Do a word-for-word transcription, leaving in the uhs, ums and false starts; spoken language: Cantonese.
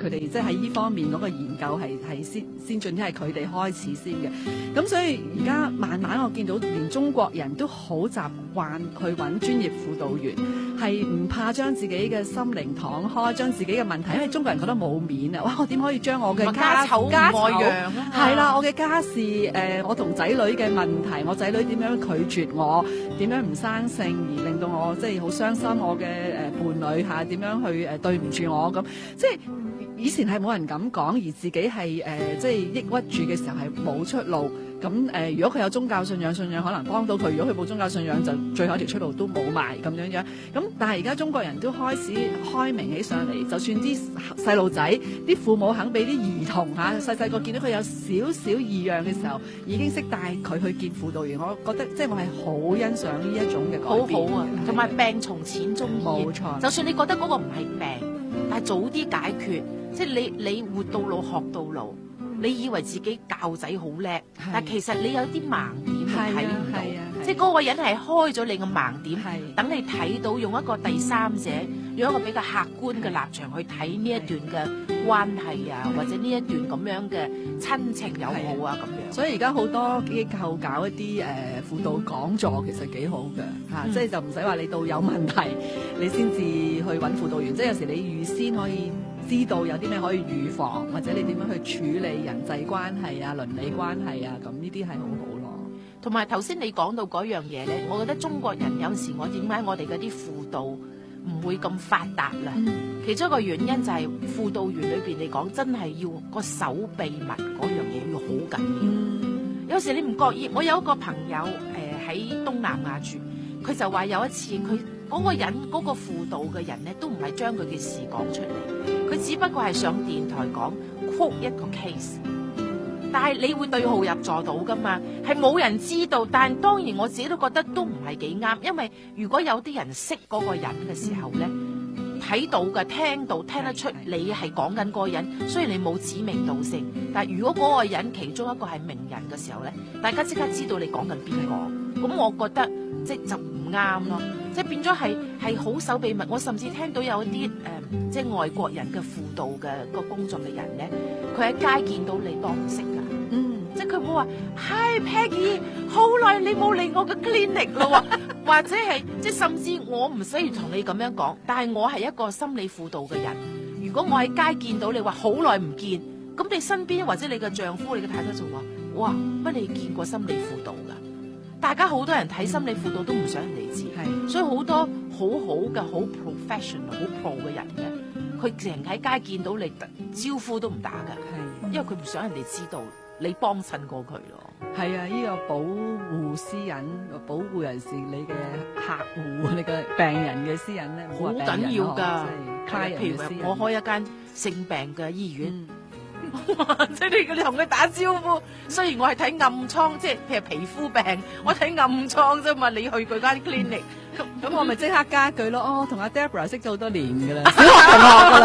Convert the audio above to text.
佢哋即係喺呢方面嗰個研究係係先先進啲，係佢哋開始先嘅。咁所以而家慢慢我見到連中國人都好習慣去揾專業輔導員，係唔怕將自己嘅心靈敞開，將自己嘅問題，因為中國人覺得冇面啊！哇，我點可以將我嘅家醜家外揚啊？ 係啦，我嘅家事誒、呃，我同仔女嘅問題，我仔女點樣拒絕我，點樣唔生性而令到我即係好傷心，我嘅誒伴侶嚇點樣去誒對唔住我咁，即係以前係冇人咁講，而自己係誒、呃、即係抑鬱住嘅時候係冇出路。咁誒、呃，如果佢有宗教信仰，信仰可能幫到佢；如果佢冇宗教信仰，就最後一條出路都冇埋咁樣樣。咁但係而家中國人都開始開明起上嚟，就算啲細路仔、啲父母肯俾啲兒童嚇細細個見到佢有少少異樣嘅時候，已經識帶佢去見輔導員。我覺得即係我係好欣賞呢一種嘅改變。 好好啊，同埋病從淺中醫。 冇錯，就算你覺得嗰個唔係病，但係早啲解決，即係你你活到老學到老。你以為自己教仔好叻，但其實你有啲盲點你睇唔到，即係嗰個人係開咗你個盲點，等你睇到，用一個第三者，用一個比較客觀嘅立場去睇呢一段嘅關係啊，或者呢一段咁樣嘅親情友好啊咁樣。 所以而家好多機構搞一啲誒、呃、輔導講座，其實幾好嘅嚇、嗯啊，即係就唔使話你到有問題，你先至去揾輔導員，即係有時你預先可以知道有啲咩可以預防，或者你點樣去處理人際關係啊、倫理關係啊，咁呢啲係好好咯。 同埋頭先你講到嗰樣嘢咧，我覺得中國人有時我點解我哋嗰啲輔導唔會咁發達啦、嗯？其中一個原因就係輔導員裏邊嚟講，真係要個守秘密嗰樣嘢要好緊要、嗯。有時你唔覺意，我有一個朋友誒喺、呃、東南亞住，佢就話有一次佢嗰個人嗰、嗰個輔導嘅人咧，都唔係將佢嘅事講出嚟，佢只不過係上電台講 quote 一個 case， 但係你會對號入座到噶嘛？係冇人知道，但係當然我自己都覺得都唔係幾啱，因為如果有啲人識嗰個人嘅時候咧，睇到嘅、聽到、聽得出你係講緊嗰個人，雖然你冇指名道姓，但係如果嗰個人其中一個係名人嘅時候咧，大家即刻知道你講緊邊個，咁我覺得即係就唔啱咯。即係變咗係係好守秘密，我甚至聽到有一啲誒、呃，即係外國人嘅輔導嘅個工作嘅人咧，佢喺街見到你當唔識㗎，嗯，即係佢會話 Hi Peggy， 好耐你冇嚟我嘅 clinic 咯，或者係即係甚至我唔需要同你咁樣講，但係我係一個心理輔導嘅人，如果我喺街見到你話好耐唔見，咁你身邊或者你嘅丈夫、你嘅太太就話哇，乜你見過心理輔導㗎？大家好多人睇心理輔導都唔想人哋知，係，所以好多好好嘅好 professional 好 pro 嘅人嘅，佢成日喺街見到你招呼都唔打㗎，係，因為佢唔想人哋知道你幫襯過佢咯。係啊，呢、這個保護私隱、保護人士你嘅客戶、你嘅病人嘅私隱咧，好緊要㗎。譬如我開一間性病嘅醫院。嗯即係你同佢打招呼，雖然我係睇暗瘡，即係譬如皮膚病，我睇暗瘡啫嘛。你去佢間 clinic，咁咁我咪即刻加句咯。哦，同阿 Deborah 識咗好多年噶啦，小學同學噶啦。